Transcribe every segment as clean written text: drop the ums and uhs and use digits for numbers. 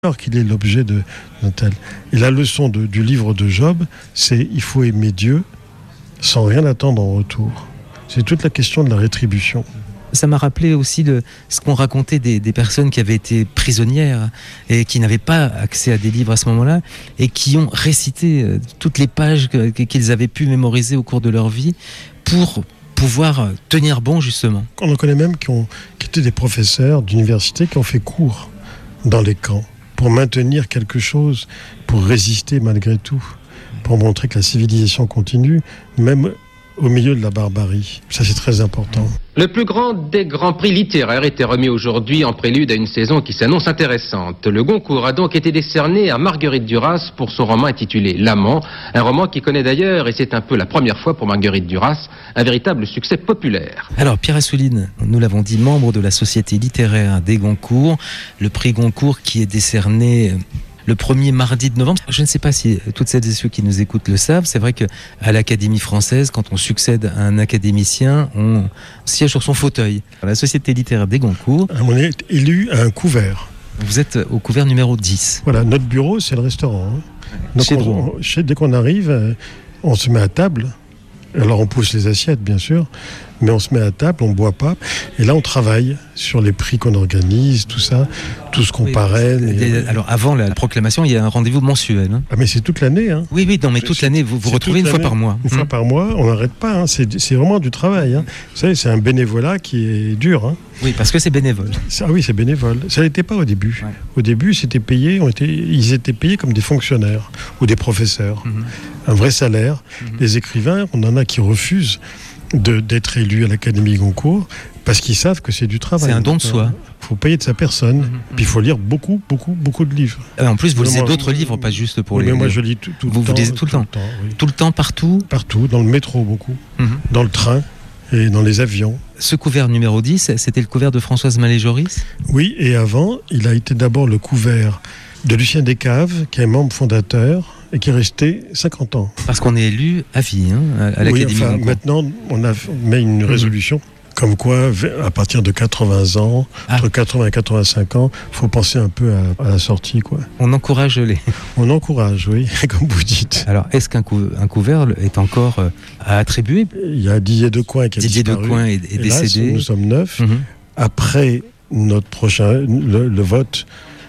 Alors qu'il est l'objet d'un tel. Et la leçon du livre de Job, c'est il faut aimer Dieu sans rien attendre en retour. C'est toute la question de la rétribution. Ça m'a rappelé aussi ce qu'ont raconté des personnes qui avaient été prisonnières et qui n'avaient pas accès à des livres à ce moment-là et qui ont récité toutes les pages qu'ils avaient pu mémoriser au cours de leur vie pour pouvoir tenir bon, justement. On en connaît même qui étaient des professeurs d'université qui ont fait cours dans les camps pour maintenir quelque chose, pour résister malgré tout, pour montrer que la civilisation continue, même au milieu de la barbarie. Ça, c'est très important. Le plus grand des grands prix littéraires était remis aujourd'hui en prélude à une saison qui s'annonce intéressante. Le Goncourt a donc été décerné à Marguerite Duras pour son roman intitulé L'Amant, un roman qui connaît d'ailleurs, et c'est un peu la première fois pour Marguerite Duras, un véritable succès populaire. Alors, Pierre Assouline, nous l'avons dit, membre de la Société littéraire des Goncourt, le prix Goncourt qui est décerné le premier mardi de novembre. Je ne sais pas si toutes celles et ceux qui nous écoutent le savent. C'est vrai qu'à l'Académie française, quand on succède à un académicien, on siège sur son fauteuil. La Société littéraire des Goncourt. On est élu à un couvert. Vous êtes au couvert numéro 10. Voilà, notre bureau, c'est le restaurant. Donc dès qu'on arrive, on se met à table. Alors on pousse les assiettes, bien sûr, mais on se met à table, on ne boit pas. Et là, on travaille sur les prix qu'on organise, tout ça, tout ce qu'on parraine. Alors avant la proclamation, il y a un rendez-vous mensuel. Hein. Ah mais c'est toute l'année. Hein. Oui, non, mais toute l'année, vous retrouvez une fois par mois. Une fois par mois, on n'arrête pas. Hein. C'est vraiment du travail. Hein. Vous savez, c'est un bénévolat qui est dur. Hein. Oui, parce que c'est bénévole. Oui, c'est bénévole. Ça n'était pas au début. Ouais. Au début, c'était payé. Ils étaient payés comme des fonctionnaires ou des professeurs. Un vrai salaire. Les écrivains, on en a qui refusent d'être élus à l'Académie Goncourt parce qu'ils savent que c'est du travail. C'est un don de soi. Il faut payer de sa personne. Puis il faut lire beaucoup de livres. En plus, vous lisez d'autres livres, pas juste pour les... Mais moi, je lis tout le temps. Vous lisez tout le temps. Oui. Tout le temps, partout. Partout, dans le métro beaucoup, dans le train et dans les avions. Ce couvert numéro 10, c'était le couvert de Françoise Mallet-Joris ? Oui, et avant, il a été d'abord le couvert de Lucien Descaves, qui est membre fondateur et qui est resté 50 ans. Parce qu'on est élu à vie à l'Académie Goncourt. Maintenant, on met une résolution comme quoi, à partir de 80 ans, entre 80 et 85 ans, il faut penser un peu à la sortie, quoi. On encourage On encourage, oui, comme vous dites. Alors, est-ce qu'un couvert est encore à attribuer ? Il y a Didier Decoing qui a disparu. Didier Decoing est décédé. Là, nous sommes 9. Après notre prochain, le vote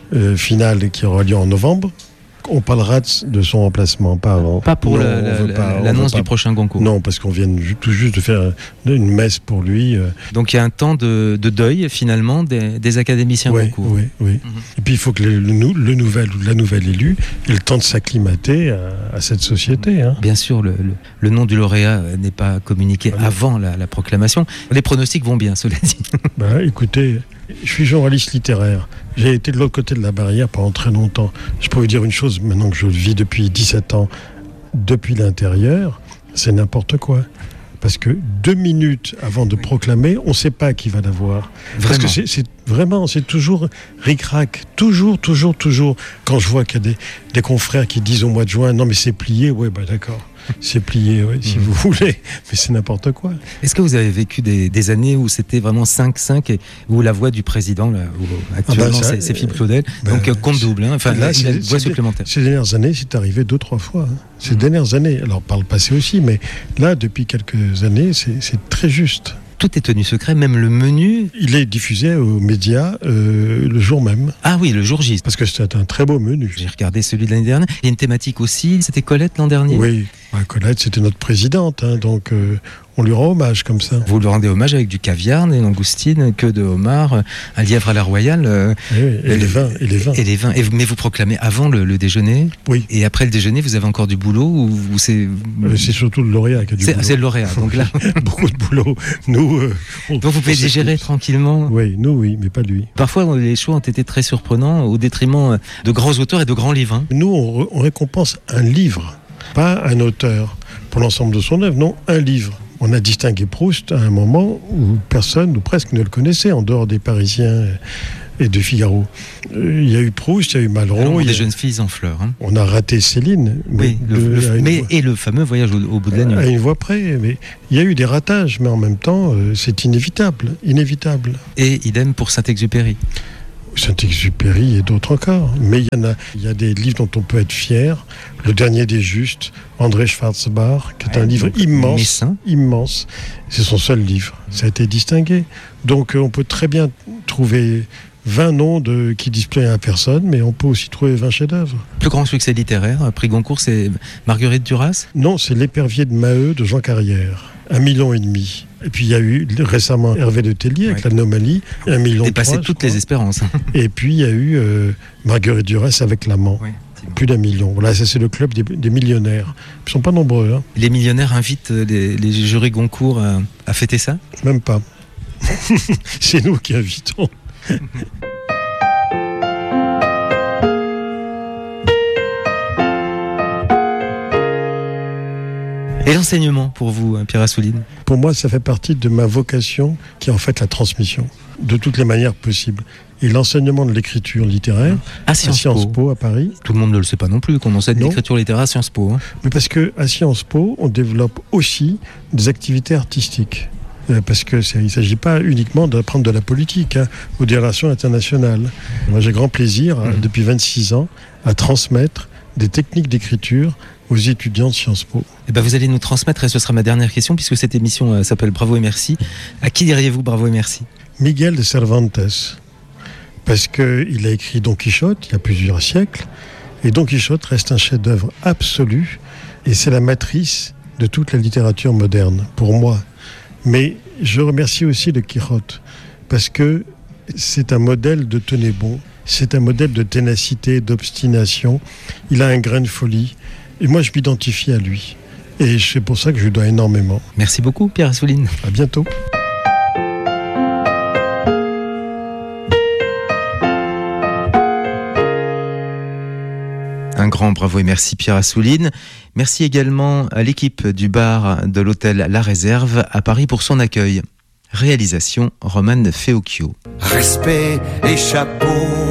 final qui aura lieu en novembre, on parlera de son remplacement, pas avant. Pas pour l'annonce du prochain Goncourt. Non, parce qu'on vient tout juste de faire une messe pour lui. Donc il y a un temps de deuil, finalement, des académiciens Goncourt. Oui. Et puis il faut que le nouvel ou la nouvelle élue ait le temps de s'acclimater à cette société. Hein. Bien sûr, le nom du lauréat n'est pas communiqué avant la proclamation. Les pronostics vont bien, cela dit. Écoutez, je suis journaliste littéraire. J'ai été de l'autre côté de la barrière pendant très longtemps. Je peux vous dire une chose, maintenant que je le vis depuis 17 ans, depuis l'intérieur, c'est n'importe quoi. Parce que 2 minutes avant de proclamer, on ne sait pas qui va l'avoir. Parce que c'est toujours ric-rac. Toujours. Quand je vois qu'il y a des confrères qui disent au mois de juin, non mais c'est plié, d'accord. C'est plié, si vous voulez, mais c'est n'importe quoi. Est-ce que vous avez vécu des années où c'était vraiment 5-5 et où la voix du président, là, où actuellement c'est Philippe Claudel, donc compte double, là, une voix supplémentaire. Ces dernières années, c'est arrivé 2-3 fois. Ces dernières années, alors par le passé aussi, mais là, depuis quelques années, c'est très juste. Tout est tenu secret, même le menu. Il est diffusé aux médias le jour même. Ah oui, le jour J. Parce que c'était un très beau menu. J'ai regardé celui de l'année dernière. Il y a une thématique aussi. C'était Colette l'an dernier. Oui, Colette, c'était notre présidente, donc on lui rend hommage comme ça. Vous lui rendez hommage avec du caviar, des langoustines, queue de homard, un lièvre à la royale. Et les vins. Mais vous proclamez avant le déjeuner. Oui. Et après le déjeuner, vous avez encore du boulot ou c'est... C'est surtout le lauréat qui a du boulot. C'est le lauréat, donc là... Beaucoup de boulot. Nous... donc vous pouvez digérer tranquillement. Oui, mais pas lui. Parfois, les choix ont été très surprenants au détriment de grands auteurs et de grands livres. Nous, on récompense un livre, pas un auteur, pour l'ensemble de son œuvre, non, un livre. On a distingué Proust à un moment où personne, ou presque, ne le connaissait, en dehors des Parisiens et de Figaro. Il y a eu Proust, il y a eu Malraux. Il y a des jeunes filles en fleurs. On a raté Céline. Oui, et le fameux voyage au bout de la nuit. À une voix près. Mais il y a eu des ratages, mais en même temps, c'est inévitable. Et idem pour Saint-Exupéry. Saint-Exupéry et d'autres encore. Mais il y a des livres dont on peut être fier. Le dernier des Justes, André Schwarzbach, qui est un livre immense. C'est son seul livre. Ça a été distingué. Donc on peut très bien trouver 20 noms qui disent plus rien à personne, mais on peut aussi trouver 20 chefs-d'œuvre. Plus grand succès littéraire, prix Goncourt, c'est Marguerite Duras ? Non, c'est L'épervier de Maheu de Jean Carrière. 1,5 million. Et puis il y a eu récemment Hervé de Tellier avec l'Anomalie, 1,3 million. Dépassé toutes les espérances. Et puis il y a eu Marguerite Duras avec L'Amant. Oui. Plus d'1 million. Voilà, ça c'est le club des millionnaires. Ils ne sont pas nombreux. Hein. Les millionnaires invitent les jurys Goncourt à fêter ça ? Même pas. C'est nous qui invitons. Et l'enseignement pour vous, Pierre Assouline ? Pour moi, ça fait partie de ma vocation, qui est en fait la transmission, de toutes les manières possibles. Et l'enseignement de l'écriture littéraire à Sciences Po à Paris. Tout le monde ne le sait pas non plus, qu'on enseigne l'écriture littéraire à Sciences Po. Hein. Mais parce qu'à Sciences Po, on développe aussi des activités artistiques. Parce qu'il ne s'agit pas uniquement d'apprendre de la politique ou des relations internationales. Moi, j'ai grand plaisir, depuis 26 ans, à transmettre des techniques d'écriture aux étudiants de Sciences Po. Et vous allez nous transmettre, et ce sera ma dernière question, puisque cette émission s'appelle Bravo et Merci. À qui diriez-vous Bravo et Merci ? Miguel de Cervantes, parce qu'il a écrit Don Quichotte il y a plusieurs siècles, et Don Quichotte reste un chef-d'œuvre absolu, et c'est la matrice de toute la littérature moderne, pour moi. Mais je remercie aussi le Quichotte, parce que c'est un modèle de tenez bon, c'est un modèle de ténacité, d'obstination, il a un grain de folie, et moi je m'identifie à lui. Et c'est pour ça que je lui dois énormément. Merci beaucoup Pierre Assouline. À bientôt. Un grand bravo et merci Pierre Assouline. Merci également à l'équipe du bar de l'hôtel La Réserve à Paris pour son accueil. Réalisation Romane Feocchio. Respect et chapeau.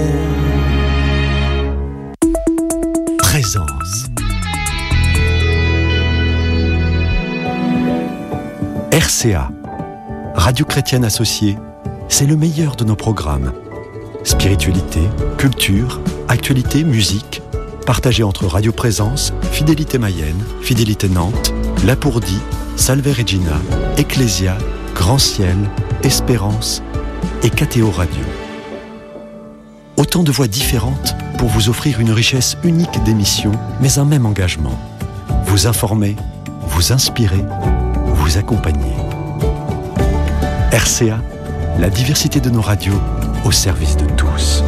Présence. RCA, Radio Chrétienne Associée, c'est le meilleur de nos programmes. Spiritualité, culture, actualité, musique, partagé entre Radio Présence, Fidélité Mayenne, Fidélité Nantes, Lapourdie, Salve Regina, Ecclésia, Grand Ciel, Espérance et KTO Radio. Autant de voix différentes pour vous offrir une richesse unique d'émissions, mais un même engagement. Vous informer, vous inspirer, vous accompagner. RCA, la diversité de nos radios au service de tous.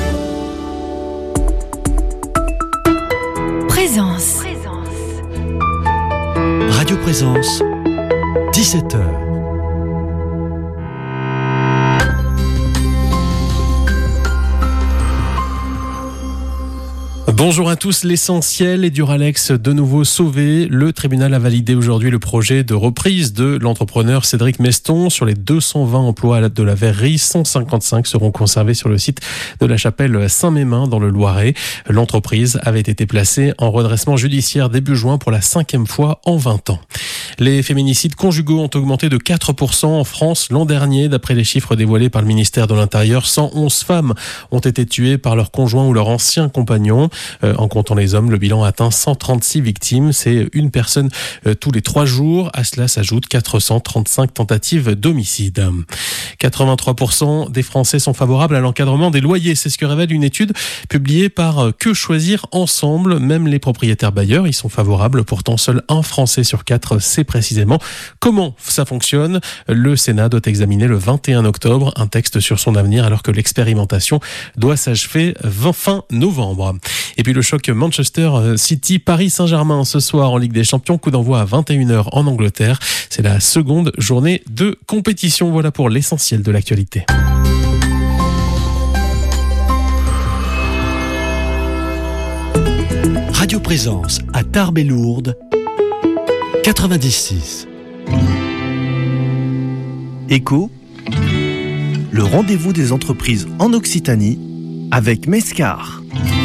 Présence. Radio Présence, 17h. Bonjour à tous, l'essentiel est Duralex de nouveau sauvé. Le tribunal a validé aujourd'hui le projet de reprise de l'entrepreneur Cédric Meston. Sur les 220 emplois de la verrerie, 155 seront conservés sur le site de la chapelle Saint-Mémin dans le Loiret. L'entreprise avait été placée en redressement judiciaire début juin pour la 5e fois en 20 ans. Les féminicides conjugaux ont augmenté de 4% en France l'an dernier. D'après les chiffres dévoilés par le ministère de l'Intérieur, 111 femmes ont été tuées par leur conjoint ou leur ancien compagnon. En comptant les hommes, le bilan atteint 136 victimes. C'est une personne tous les 3 jours. À cela s'ajoutent 435 tentatives d'homicide. 83% des Français sont favorables à l'encadrement des loyers. C'est ce que révèle une étude publiée par Que Choisir Ensemble. Même les propriétaires bailleurs y sont favorables. Pourtant, seul un Français sur 4 sait précisément comment ça fonctionne. Le Sénat doit examiner le 21 octobre un texte sur son avenir alors que l'expérimentation doit s'achever fin novembre. Et puis le choc Manchester City, Paris Saint-Germain ce soir en Ligue des Champions, coup d'envoi à 21h en Angleterre. C'est la seconde journée de compétition. Voilà pour l'essentiel de l'actualité. Radio Présence à Tarbes et Lourdes, 96. Écho, le rendez-vous des entreprises en Occitanie avec Mescar.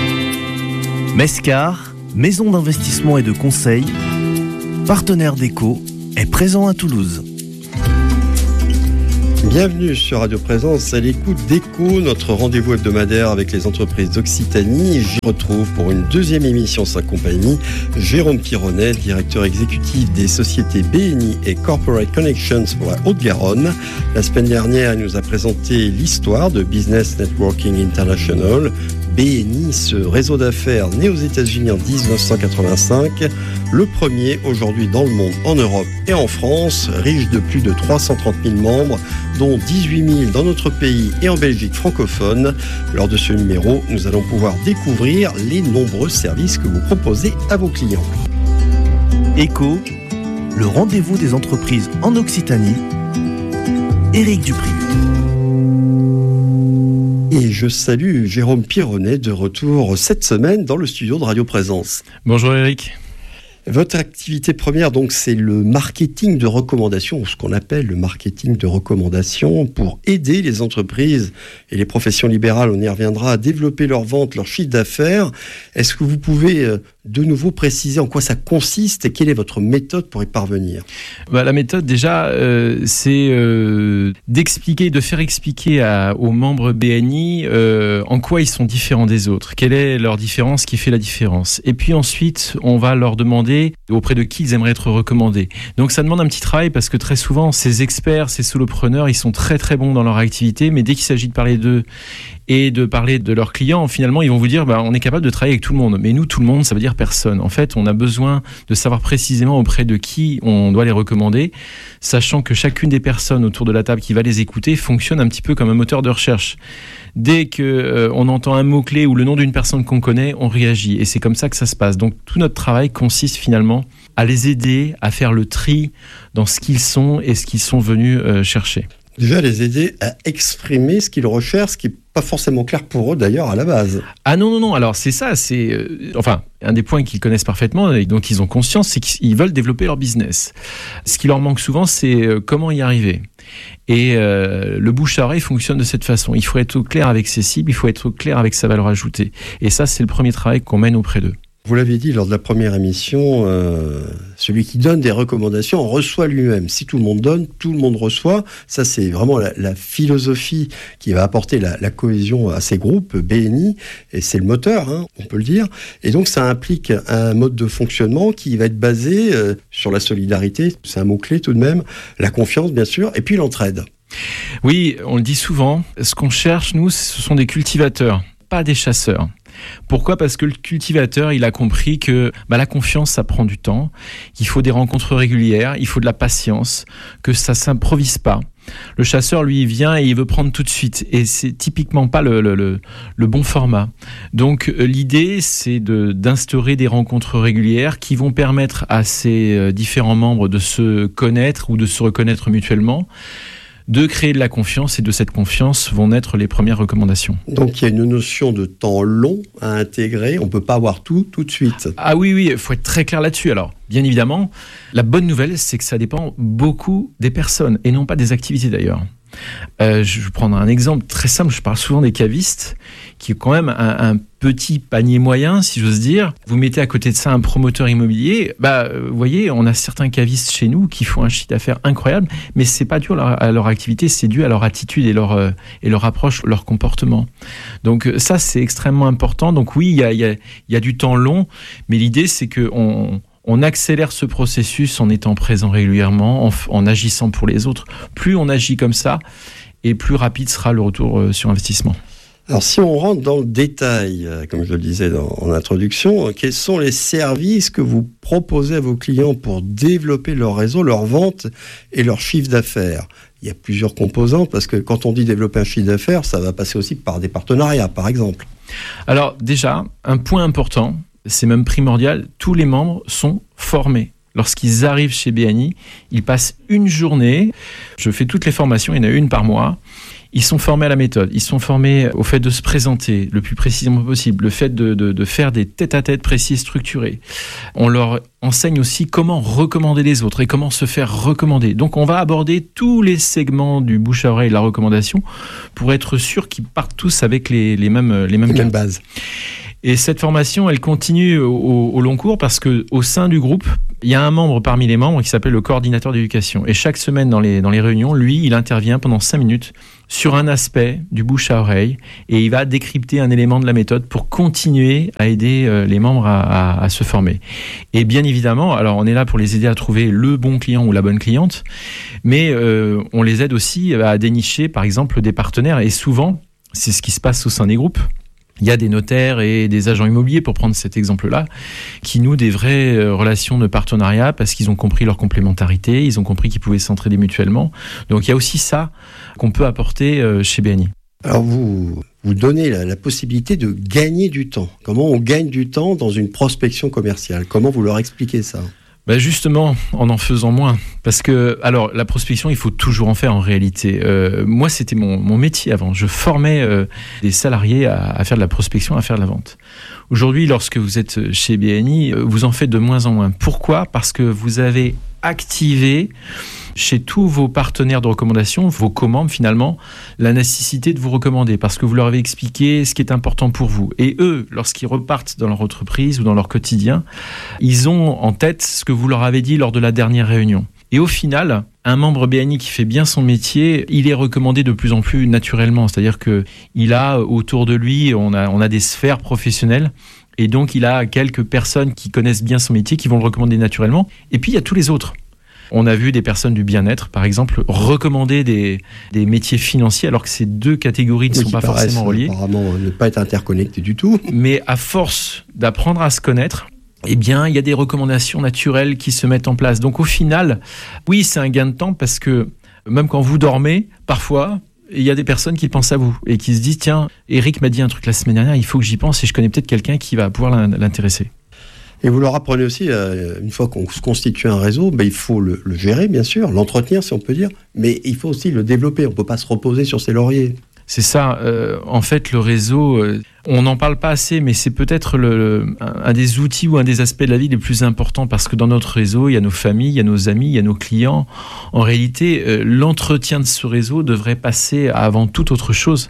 Mescar, maison d'investissement et de conseil, partenaire d'Écho, est présent à Toulouse. Bienvenue sur Radio Présence à l'écoute d'Écho, notre rendez-vous hebdomadaire avec les entreprises d'Occitanie. J'y retrouve pour une deuxième émission sa compagnie Jérôme Pironnet, directeur exécutif des sociétés BNI et Corporate Connections pour la Haute-Garonne. La semaine dernière, il nous a présenté l'histoire de Business Networking International. BNI, ce réseau d'affaires né aux États-Unis en 1985, le premier aujourd'hui dans le monde, en Europe et en France, riche de plus de 330 000 membres, dont 18 000 dans notre pays et en Belgique francophone. Lors de ce numéro, nous allons pouvoir découvrir les nombreux services que vous proposez à vos clients. Écho, le rendez-vous des entreprises en Occitanie. Éric Dupri. Et je salue Jérôme Pironnet de retour cette semaine dans le studio de Radio Présence. Bonjour Éric. Votre activité première, donc, c'est le marketing de recommandation, ou ce qu'on appelle le marketing de recommandation, pour aider les entreprises et les professions libérales, on y reviendra, à développer leur vente, leur chiffre d'affaires. Est-ce que vous pouvez de nouveau préciser en quoi ça consiste et quelle est votre méthode pour y parvenir ? La méthode, déjà, c'est d'expliquer, de faire expliquer aux membres BNI en quoi ils sont différents des autres, quelle est leur différence qui fait la différence. Et puis ensuite, on va leur demander auprès de qui ils aimeraient être recommandés. Donc ça demande un petit travail parce que très souvent, ces experts, ces solopreneurs, ils sont très très bons dans leur activité, mais dès qu'il s'agit de parler d'eux et de parler de leurs clients, finalement, ils vont vous dire on est capable de travailler avec tout le monde. Mais nous, tout le monde, ça veut dire personne. En fait, on a besoin de savoir précisément auprès de qui on doit les recommander, sachant que chacune des personnes autour de la table qui va les écouter fonctionne un petit peu comme un moteur de recherche. Dès qu'on entend un mot-clé ou le nom d'une personne qu'on connaît, on réagit. Et c'est comme ça que ça se passe. Donc tout notre travail consiste finalement à les aider à faire le tri dans ce qu'ils sont et ce qu'ils sont venus chercher. Déjà, les aider à exprimer ce qu'ils recherchent, ce qui n'est pas forcément clair pour eux d'ailleurs à la base. Ah non, alors c'est ça, un des points qu'ils connaissent parfaitement et dont ils ont conscience, c'est qu'ils veulent développer leur business. Ce qui leur manque souvent, c'est comment y arriver. Et le bouche à oreille fonctionne de cette façon. Il faut être au clair avec ses cibles, il faut être au clair avec sa valeur ajoutée. Et ça, c'est le premier travail qu'on mène auprès d'eux. Vous l'avez dit lors de la première émission, celui qui donne des recommandations reçoit lui-même. Si tout le monde donne, tout le monde reçoit. Ça, c'est vraiment la philosophie qui va apporter la cohésion à ces groupes, BNI, et c'est le moteur, on peut le dire. Et donc, ça implique un mode de fonctionnement qui va être basé sur la solidarité, c'est un mot-clé tout de même, la confiance, bien sûr, et puis l'entraide. Oui, on le dit souvent, ce qu'on cherche, nous, ce sont des cultivateurs, pas des chasseurs. Pourquoi ? Parce que le cultivateur, il a compris que la confiance, ça prend du temps, qu'il faut des rencontres régulières, il faut de la patience, que ça s'improvise pas. Le chasseur, lui, il vient et il veut prendre tout de suite. Et c'est typiquement pas le bon format. Donc, l'idée, c'est d'instaurer des rencontres régulières qui vont permettre à ces différents membres de se connaître ou de se reconnaître mutuellement, de créer de la confiance, et de cette confiance vont naître les premières recommandations. Donc il y a une notion de temps long à intégrer, on ne peut pas avoir tout de suite. Ah oui, il faut être très clair là-dessus. Alors, bien évidemment, la bonne nouvelle, c'est que ça dépend beaucoup des personnes, et non pas des activités d'ailleurs. Je vais prendre un exemple très simple, je parle souvent des cavistes, qui est quand même un petit panier moyen, si j'ose dire. Vous mettez à côté de ça un promoteur immobilier, vous voyez, on a certains cavistes chez nous qui font un chiffre d'affaires incroyable, mais c'est pas dû à leur activité, c'est dû à leur attitude et leur approche, leur comportement. Donc ça, c'est extrêmement important. Donc oui, il y a du temps long, mais l'idée, c'est que on accélère ce processus en étant présent régulièrement, en agissant pour les autres. Plus on agit comme ça, et plus rapide sera le retour sur investissement. Alors si on rentre dans le détail, comme je le disais en introduction, quels sont les services que vous proposez à vos clients pour développer leur réseau, leur vente et leur chiffre d'affaires ? Il y a plusieurs composants, parce que quand on dit développer un chiffre d'affaires, ça va passer aussi par des partenariats, par exemple. Alors déjà, un point important, c'est même primordial, tous les membres sont formés. Lorsqu'ils arrivent chez BNI, ils passent une journée, je fais toutes les formations, il y en a une par mois, ils sont formés à la méthode, ils sont formés au fait de se présenter le plus précisément possible, le fait de faire des tête-à-tête précis, structurés. On leur enseigne aussi comment recommander les autres et comment se faire recommander. Donc on va aborder tous les segments du bouche à oreille de la recommandation pour être sûr qu'ils partent tous avec les mêmes bases. Et cette formation, elle continue au long cours parce que au sein du groupe, Il y a un membre parmi les membres qui s'appelle le coordinateur d'éducation. Et chaque semaine dans les réunions, lui, il intervient pendant 5 minutes sur un aspect du bouche à oreille et il va décrypter un élément de la méthode pour continuer à aider les membres à se former. Et bien évidemment, alors on est là pour les aider à trouver le bon client ou la bonne cliente, mais on les aide aussi à dénicher par exemple des partenaires et souvent, c'est ce qui se passe au sein des groupes. Il y a des notaires et des agents immobiliers, pour prendre cet exemple-là, qui nouent des vraies relations de partenariat parce qu'ils ont compris leur complémentarité, ils ont compris qu'ils pouvaient s'entraider mutuellement. Donc il y a aussi ça qu'on peut apporter chez BNI. Alors vous donnez la possibilité de gagner du temps. Comment on gagne du temps dans une prospection commerciale ? Comment vous leur expliquez ça ? Justement, en faisant moins. Parce que, alors, la prospection, il faut toujours en faire en réalité. Moi, c'était mon métier avant. Je formais des salariés à faire de la prospection, à faire de la vente. Aujourd'hui, lorsque vous êtes chez BNI, vous en faites de moins en moins. Pourquoi ? Parce que vous avez activé chez tous vos partenaires de recommandation, vos commandes finalement, la nécessité de vous recommander parce que vous leur avez expliqué ce qui est important pour vous. Et eux, lorsqu'ils repartent dans leur entreprise ou dans leur quotidien, ils ont en tête ce que vous leur avez dit lors de la dernière réunion. Et au final, un membre BNI qui fait bien son métier, il est recommandé de plus en plus naturellement. C'est-à-dire qu'il a autour de lui, on a des sphères professionnelles. Et donc, il a quelques personnes qui connaissent bien son métier, qui vont le recommander naturellement. Et puis, il y a tous les autres. On a vu des personnes du bien-être, par exemple, recommander des métiers financiers, alors que ces deux catégories ne sont pas forcément reliées. Apparemment, ne pas être interconnectés du tout. Mais à force d'apprendre à se connaître, eh bien, il y a des recommandations naturelles qui se mettent en place. Donc, au final, oui, c'est un gain de temps parce que même quand vous dormez, parfois, il y a des personnes qui pensent à vous et qui se disent « Tiens, Eric m'a dit un truc la semaine dernière, il faut que j'y pense et je connais peut-être quelqu'un qui va pouvoir l'intéresser. » Et vous leur apprenez aussi, une fois qu'on se constitue un réseau, il faut le gérer, bien sûr, l'entretenir, si on peut dire, mais il faut aussi le développer. On ne peut pas se reposer sur ses lauriers. C'est ça. En fait, le réseau, on n'en parle pas assez, mais c'est peut-être un des outils ou un des aspects de la vie les plus importants parce que dans notre réseau, il y a nos familles, il y a nos amis, il y a nos clients. En réalité, l'entretien de ce réseau devrait passer avant toute autre chose.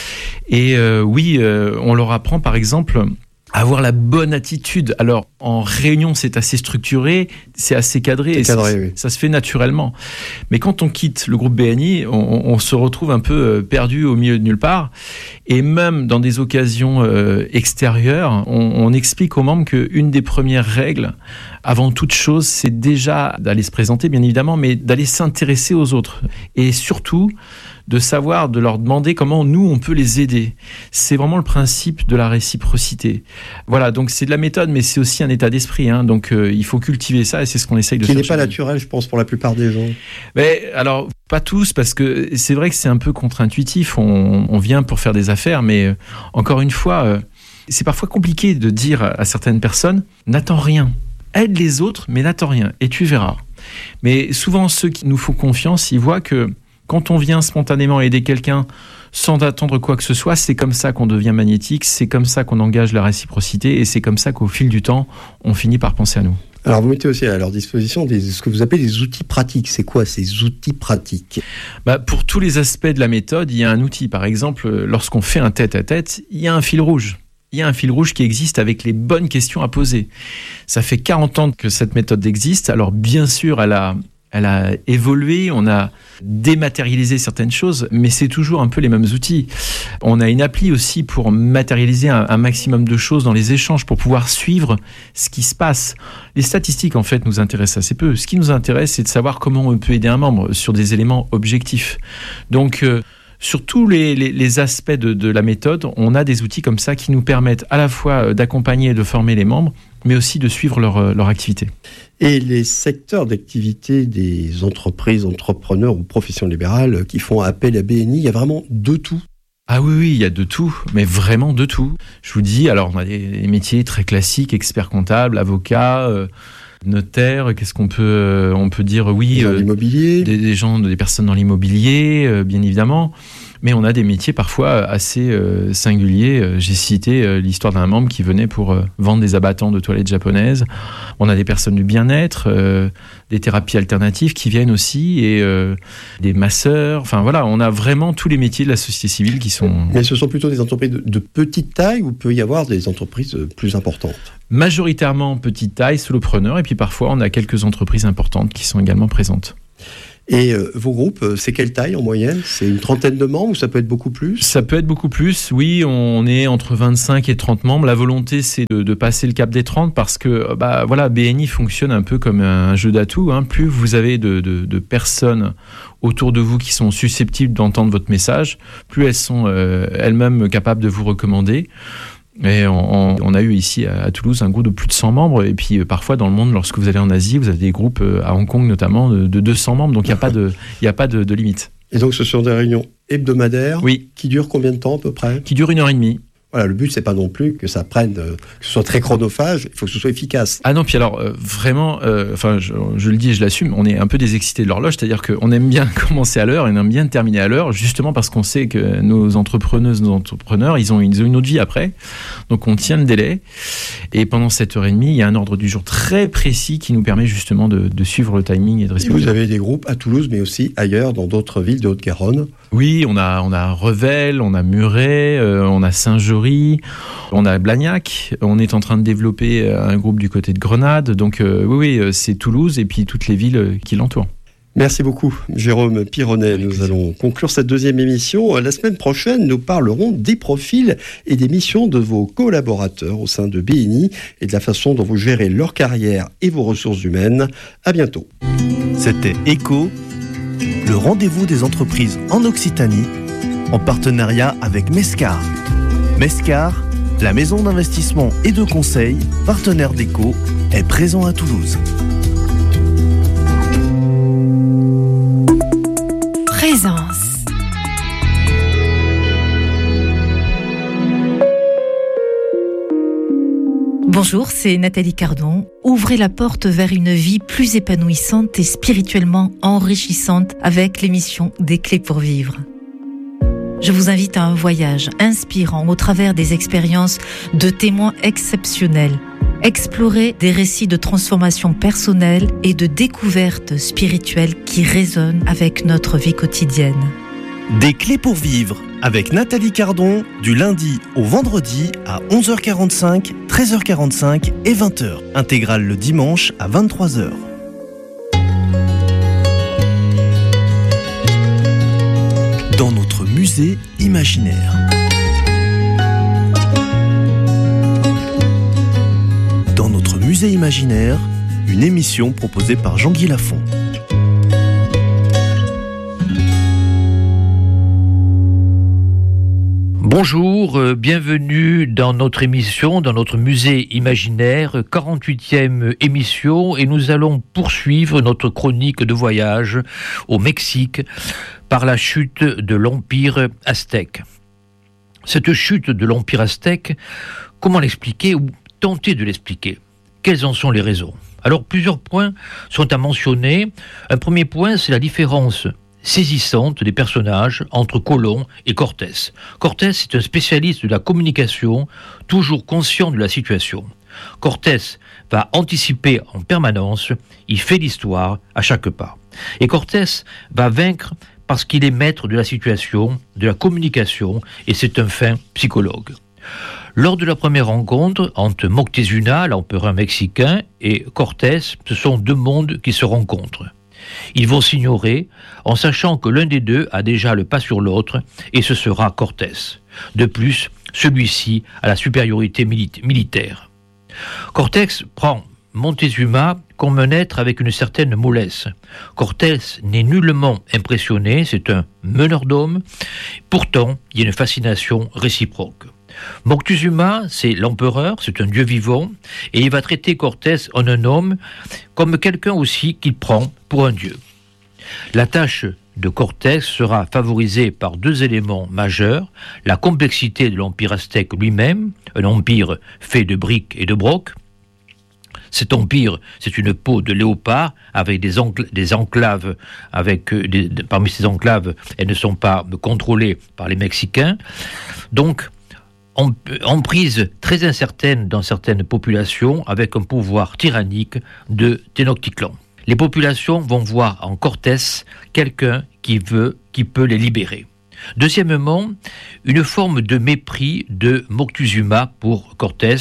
Et oui, on leur apprend, par exemple, avoir la bonne attitude. Alors, en réunion, c'est assez structuré, c'est assez cadré, oui. Ça se fait naturellement. Mais quand on quitte le groupe BNI, on se retrouve un peu perdu au milieu de nulle part. Et même dans des occasions extérieures, on explique aux membres qu'une des premières règles, avant toute chose, c'est déjà d'aller se présenter, bien évidemment, mais d'aller s'intéresser aux autres. Et surtout, de savoir, de leur demander comment nous, on peut les aider. C'est vraiment le principe de la réciprocité. Voilà, donc c'est de la méthode, mais c'est aussi un état d'esprit. Donc il faut cultiver ça et c'est ce qu'on essaye de faire. Qui n'est pas naturel, je pense, pour la plupart des gens. Mais alors, pas tous, parce que c'est vrai que c'est un peu contre-intuitif. On vient pour faire des affaires, mais encore une fois, c'est parfois compliqué de dire à certaines personnes « n'attends rien ». Aide les autres, mais n'attends rien, et tu verras. Mais souvent, ceux qui nous font confiance, ils voient que quand on vient spontanément aider quelqu'un sans attendre quoi que ce soit, c'est comme ça qu'on devient magnétique, c'est comme ça qu'on engage la réciprocité, et c'est comme ça qu'au fil du temps, on finit par penser à nous. Alors, vous mettez aussi à leur disposition ce que vous appelez des outils pratiques. C'est quoi ces outils pratiques ? Pour tous les aspects de la méthode, il y a un outil. Par exemple, lorsqu'on fait un tête-à-tête, il y a un fil rouge. Il y a un fil rouge qui existe avec les bonnes questions à poser. Ça fait 40 ans que cette méthode existe. Alors bien sûr, elle a évolué, on a dématérialisé certaines choses, mais c'est toujours un peu les mêmes outils. On a une appli aussi pour matérialiser un maximum de choses dans les échanges, pour pouvoir suivre ce qui se passe. Les statistiques, en fait, nous intéressent assez peu. Ce qui nous intéresse, c'est de savoir comment on peut aider un membre sur des éléments objectifs. Donc, sur tous les aspects de la méthode, on a des outils comme ça qui nous permettent à la fois d'accompagner et de former les membres, mais aussi de suivre leur activité. Et les secteurs d'activité des entreprises, entrepreneurs ou professions libérales qui font appel à BNI, il y a vraiment de tout. Ah oui, il y a de tout, mais vraiment de tout. Je vous dis, alors on a des métiers très classiques, expert comptable, avocat, notaire, qu'est-ce qu'on peut dire, oui, l'immobilier, des personnes dans l'immobilier, bien évidemment. Mais on a des métiers parfois assez singuliers. J'ai cité l'histoire d'un membre qui venait pour vendre des abattants de toilettes japonaises. On a des personnes du bien-être, des thérapies alternatives qui viennent aussi, et des masseurs. Enfin voilà, on a vraiment tous les métiers de la société civile qui sont... Mais ce sont plutôt des entreprises de petite taille, ou peut y avoir des entreprises plus importantes? Majoritairement petite taille, solopreneurs, et puis parfois on a quelques entreprises importantes qui sont également présentes. Et vos groupes, c'est quelle taille en moyenne? C'est une trentaine de membres, ou ça peut être beaucoup plus? Ça peut être beaucoup plus, oui, on est entre 25 et 30 membres. La volonté, c'est de passer le cap des 30, parce que voilà, BNI fonctionne un peu comme un jeu d'atouts. Plus vous avez de personnes autour de vous qui sont susceptibles d'entendre votre message, plus elles sont elles-mêmes capables de vous recommander. Et on a eu ici à Toulouse un groupe de plus de 100 membres, et puis parfois dans le monde, lorsque vous allez en Asie, vous avez des groupes à Hong Kong notamment de 200 membres, donc il n'y a pas de limite. Et donc ce sont des réunions hebdomadaires, oui, qui durent combien de temps à peu près? Qui durent 1h30. Voilà, le but, c'est pas non plus que ça prenne, que ce soit très chronophage, il faut que ce soit efficace. Ah non, puis alors, vraiment, je le dis et je l'assume, on est un peu des excités de l'horloge, c'est-à-dire qu'on aime bien commencer à l'heure et on aime bien terminer à l'heure, justement parce qu'on sait que nos entrepreneuses, nos entrepreneurs, ils ont une autre vie après, donc on tient le délai, et pendant cette heure et demie, il y a un ordre du jour très précis qui nous permet justement de suivre le timing et de respecter. Vous avez des groupes à Toulouse, mais aussi ailleurs, dans d'autres villes de Haute-Garonne? Oui, on a Revel, on a Muret, on a Saint-Jory, on a Blagnac, on est en train de développer un groupe du côté de Grenade, donc oui, c'est Toulouse et puis toutes les villes qui l'entourent. Merci beaucoup, Jérôme Pironnet. Nous allons conclure cette deuxième émission. La semaine prochaine, nous parlerons des profils et des missions de vos collaborateurs au sein de BNI et de la façon dont vous gérez leur carrière et vos ressources humaines. À bientôt. C'était ECHO, le rendez-vous des entreprises en Occitanie, en partenariat avec Mescar. Mescar, la maison d'investissement et de conseil, partenaire d'ECHO, est présent à Toulouse. Présence. Bonjour, c'est Nathalie Cardon. Ouvrez la porte vers une vie plus épanouissante et spirituellement enrichissante avec l'émission Des Clés pour Vivre. Je vous invite à un voyage inspirant au travers des expériences de témoins exceptionnels. Explorez des récits de transformation personnelle et de découvertes spirituelles qui résonnent avec notre vie quotidienne. Des Clés pour Vivre avec Nathalie Cardon, du lundi au vendredi à 11h45, 13h45 et 20h. Intégrale le dimanche à 23h. Dans notre musée imaginaire. Dans notre musée imaginaire, une émission proposée par Jean-Guy Lafont. Bonjour, bienvenue dans notre émission, dans notre musée imaginaire, 48e émission, et nous allons poursuivre notre chronique de voyage au Mexique par la chute de l'Empire aztèque. Cette chute de l'Empire aztèque, comment l'expliquer ou tenter de l'expliquer? Quelles en sont les raisons? Alors, plusieurs points sont à mentionner. Un premier point, c'est la différence saisissante des personnages entre Colón et Cortés. Cortés est un spécialiste de la communication, toujours conscient de la situation. Cortés va anticiper en permanence, il fait l'histoire à chaque pas. Et Cortés va vaincre parce qu'il est maître de la situation, de la communication, et c'est un fin psychologue. Lors de la première rencontre entre Moctezuma, l'empereur mexicain, et Cortés, ce sont deux mondes qui se rencontrent. Ils vont s'ignorer en sachant que l'un des deux a déjà le pas sur l'autre, et ce sera Cortés. De plus, celui-ci a la supériorité militaire. Cortés prend Montezuma comme un être avec une certaine mollesse. Cortés n'est nullement impressionné, c'est un meneur d'hommes. Pourtant, il y a une fascination réciproque. Moctezuma, c'est l'empereur, c'est un dieu vivant, et il va traiter Cortés en un homme comme quelqu'un aussi qu'il prend pour un dieu. La tâche de Cortés sera favorisée par deux éléments majeurs, la complexité de l'empire aztèque lui-même, un empire fait de briques et de brocs. Cet empire, c'est une peau de léopard avec des enclaves. Parmi ces enclaves, elles ne sont pas contrôlées par les Mexicains. Donc, emprise très incertaine dans certaines populations avec un pouvoir tyrannique de Tenochtitlan. Les populations vont voir en Cortés quelqu'un qui peut les libérer. Deuxièmement, une forme de mépris de Moctezuma pour Cortés,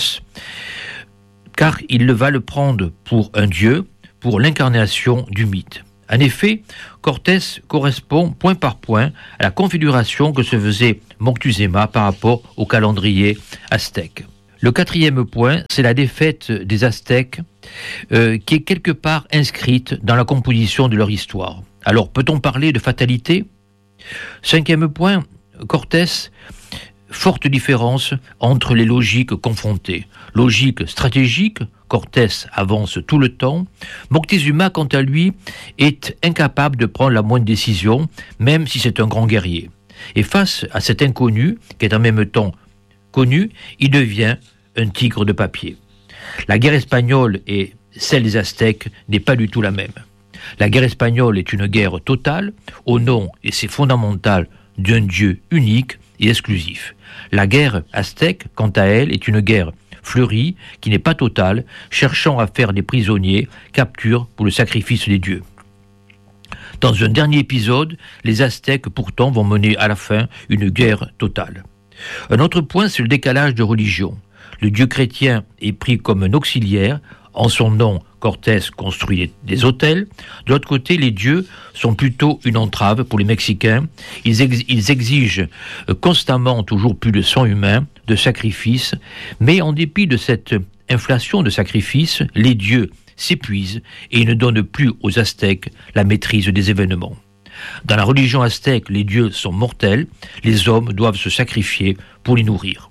car il va le prendre pour un dieu, pour l'incarnation du mythe. En effet, Cortés correspond point par point à la configuration que se faisait Moctezuma par rapport au calendrier aztèque. Le quatrième point, c'est la défaite des Aztèques qui est quelque part inscrite dans la composition de leur histoire. Alors, peut-on parler de fatalité ? Cinquième point, Cortés, forte différence entre les logiques confrontées. Logique stratégique, Cortés avance tout le temps. Moctezuma, quant à lui, est incapable de prendre la moindre décision, même si c'est un grand guerrier. Et face à cet inconnu, qui est en même temps connu, il devient un tigre de papier. La guerre espagnole et celle des Aztèques n'est pas du tout la même. La guerre espagnole est une guerre totale, au nom, et c'est fondamental, d'un dieu unique et exclusif. La guerre aztèque, quant à elle, est une guerre fleurie, qui n'est pas totale, cherchant à faire des prisonniers, capture pour le sacrifice des dieux. Dans un dernier épisode, les Aztèques pourtant vont mener à la fin une guerre totale. Un autre point, c'est le décalage de religion. Le dieu chrétien est pris comme un auxiliaire. En son nom, Cortés construit des hôtels. De l'autre côté, les dieux sont plutôt une entrave pour les Mexicains. Ils exigent constamment toujours plus de sang humain, de sacrifices. Mais en dépit de cette inflation de sacrifices, les dieux s'épuisent et ils ne donnent plus aux Aztèques la maîtrise des événements. Dans la religion aztèque, les dieux sont mortels. Les hommes doivent se sacrifier pour les nourrir.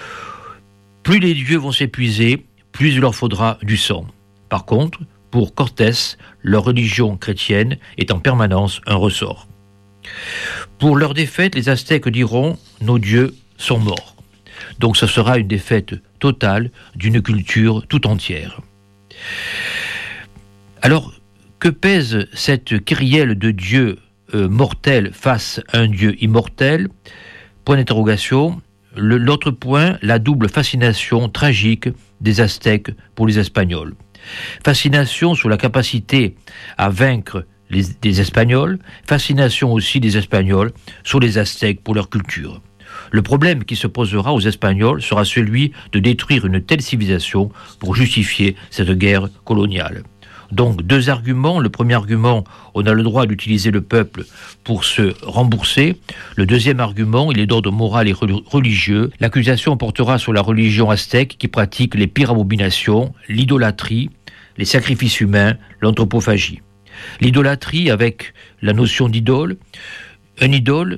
Plus les dieux vont s'épuiser, plus il leur faudra du sang. Par contre, pour Cortés, leur religion chrétienne est en permanence un ressort. Pour leur défaite, les Aztèques diront « nos dieux sont morts ». Donc ce sera une défaite totale d'une culture tout entière. Alors, que pèse cette kyrielle de dieux mortels face à un dieu immortel ? Point d'interrogation. L'autre point, la double fascination tragique des Aztèques pour les Espagnols. Fascination sur la capacité à vaincre les Espagnols, fascination aussi des Espagnols sur les Aztèques pour leur culture. Le problème qui se posera aux Espagnols sera celui de détruire une telle civilisation pour justifier cette guerre coloniale. Donc, deux arguments. Le premier argument, on a le droit d'utiliser le peuple pour se rembourser. Le deuxième argument, il est d'ordre moral et religieux. L'accusation portera sur la religion aztèque qui pratique les pires abominations, l'idolâtrie, les sacrifices humains, l'anthropophagie. L'idolâtrie avec la notion d'idole, une idole,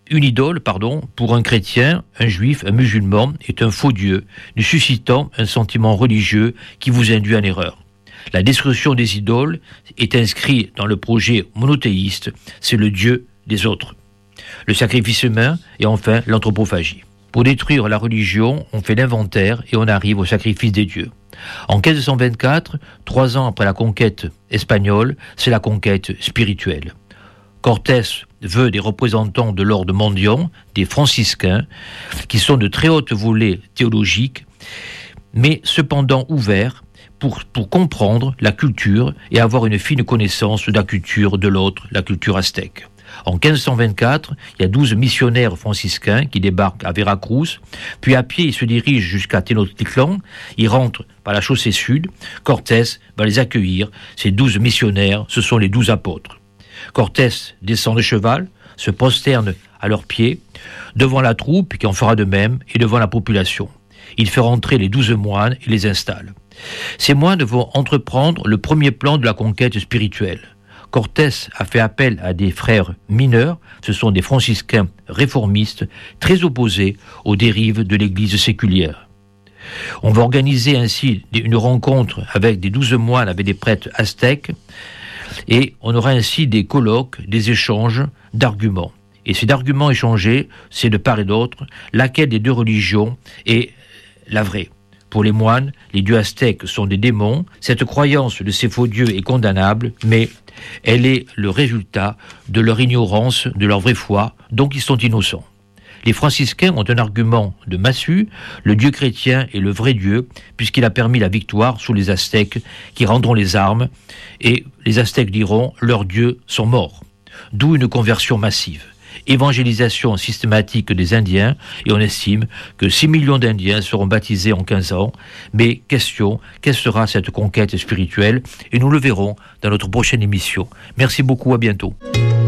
pour un chrétien, un juif, un musulman, est un faux dieu, nous suscitant un sentiment religieux qui vous induit en erreur. La destruction des idoles est inscrite dans le projet monothéiste, c'est le Dieu des autres. Le sacrifice humain et enfin l'anthropophagie. Pour détruire la religion, on fait l'inventaire et on arrive au sacrifice des dieux. En 1524, 3 ans après la conquête espagnole, c'est la conquête spirituelle. Cortés veut des représentants de l'ordre mendiant, des franciscains, qui sont de très haute volée théologique, mais cependant ouverts pour comprendre la culture et avoir une fine connaissance de la culture de l'autre, la culture aztèque. En 1524, il y a 12 missionnaires franciscains qui débarquent à Veracruz, puis à pied ils se dirigent jusqu'à Tenochtitlan, ils rentrent par la chaussée sud, Cortés va les accueillir, ces 12 missionnaires, ce sont les 12 apôtres. Cortés descend de cheval, se prosterne à leurs pieds, devant la troupe qui en fera de même, et devant la population. Il fait rentrer les 12 moines et les installe. Ces moines vont entreprendre le premier plan de la conquête spirituelle. Cortés a fait appel à des frères mineurs, ce sont des franciscains réformistes, très opposés aux dérives de l'église séculière. On va organiser ainsi une rencontre avec des 12 moines, avec des prêtres aztèques, et on aura ainsi des colloques, des échanges d'arguments. Et ces arguments échangés, c'est de part et d'autre, laquelle des deux religions est la vraie. Pour les moines, les dieux aztèques sont des démons. Cette croyance de ces faux dieux est condamnable, mais elle est le résultat de leur ignorance, de leur vraie foi, donc ils sont innocents. Les franciscains ont un argument de massue, le Dieu chrétien est le vrai Dieu, puisqu'il a permis la victoire sous les Aztèques, qui rendront les armes, et les Aztèques diront « leurs dieux sont morts ». D'où une conversion massive. Évangélisation systématique des Indiens, et on estime que 6 millions d'Indiens seront baptisés en 15 ans. Mais question, quelle sera cette conquête spirituelle? Et nous le verrons dans notre prochaine émission. Merci beaucoup, à bientôt.